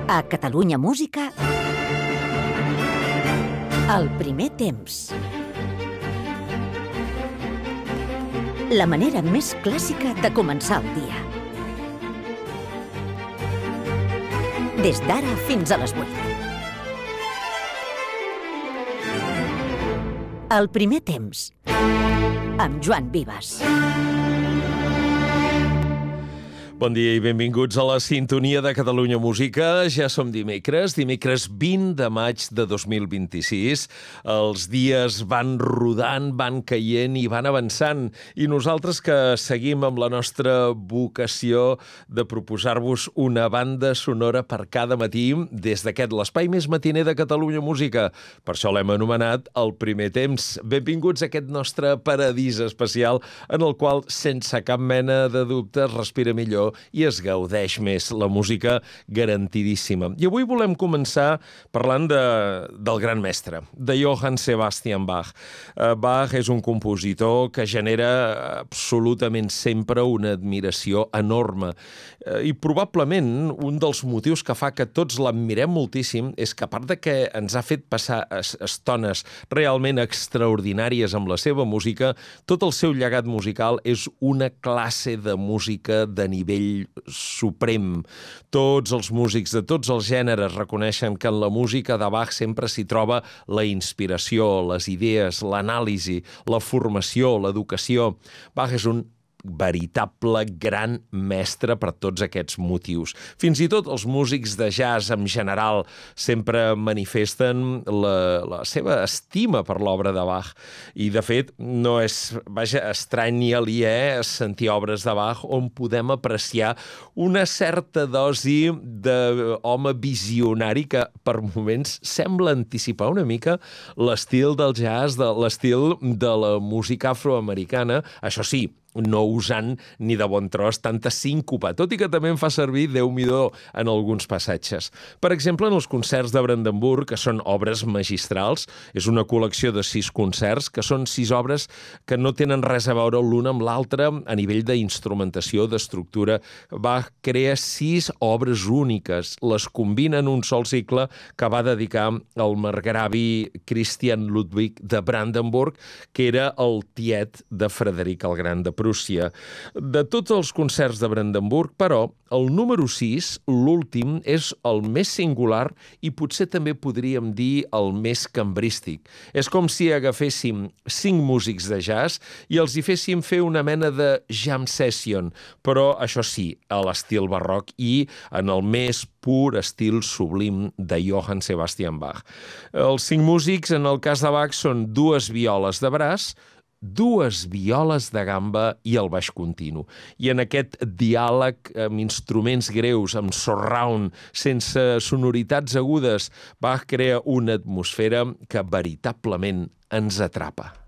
A Catalunya Música, el primer temps. La manera més clàssica de començar el dia. Des d'ara fins a les 8. El primer temps, amb Joan Vives. Bon dia i benvinguts a la sintonia de Catalunya Música. Ja som dimecres 20 de maig de 2026. Els dies van rodant, van caient i van avançant. I nosaltres que seguim amb la nostra vocació de proposar-vos una banda sonora per cada matí des d'aquest l'espai més matiner de Catalunya Música. Per això l'hem anomenat el primer temps. Benvinguts a aquest nostre paradís especial en el qual, sense cap mena de dubte, respira millor i es gaudeix més la música garantidíssima. I avui volem començar parlant del gran mestre, de Johann Sebastian Bach. Bach és un compositor que genera absolutament sempre una admiració enorme. I probablement un dels motius que fa que tots l'admirem moltíssim és que, a part de que ens ha fet passar estones realment extraordinàries amb la seva música, tot el seu llegat musical és una classe de música de nivell suprem. Tots els músics de tots els gèneres reconeixen que en la música de Bach sempre s'hi troba la inspiració, les idees, l'anàlisi, la formació, l'educació. Bach és un veritable gran mestre per tots aquests motius. Fins i tot els músics de jazz en general sempre manifesten la seva estima per l'obra de Bach. I, de fet, no és estrany ni aliè sentir obres de Bach on podem apreciar una certa dosi d'home visionari que, per moments, sembla anticipar una mica l'estil del jazz, l'estil de la música afroamericana. Això sí, no usant ni de bon tros tanta síncopa, tot i que també en fa servir, Déu-m'hi-do, en alguns passatges. Per exemple, en els concerts de Brandenburg, que són obres magistrals, és una col·lecció de 6 concerts, que són 6 obres que no tenen res a veure l'una amb l'altra a nivell d'instrumentació, d'estructura. Bach crea 6 obres úniques, les combina en un sol cicle que va dedicar al marcgravi Christian Ludwig de Brandenburg, que era el tiet de Frederic el Gran de Prússia. De tots els concerts de Brandenburg, però, el número 6, l'últim, és el més singular i potser també podríem dir el més cambrístic. És com si agaféssim 5 músics de jazz i els hi féssim fer una mena de jam session, però, això sí, a l'estil barroc i en el més pur estil sublim de Johann Sebastian Bach. Els 5 músics, en el cas de Bach, són 2 violes de braç, 2 violes de gamba i el baix continu. I en aquest diàleg amb instruments greus, amb surround, sense sonoritats agudes, Bach crea una atmosfera que veritablement ens atrapa.